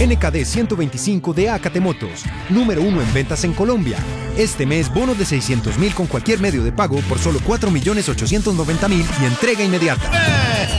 NKD 125 de Acate Motos, número 1 en ventas en Colombia. Este mes, bonos de 600.000 con cualquier medio de pago por solo 4.890.000 y entrega inmediata.